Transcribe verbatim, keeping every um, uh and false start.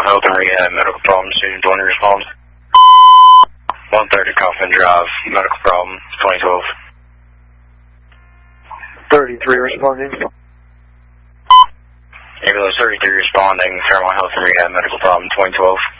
Health and Rehab, medical problem, student twenty response. one thirty Kaufman Drive, medical problem, twenty twelve. thirty-three responding. Ambulance thirty-three responding, Fairmont Health and Rehab, medical problem, twenty twelve.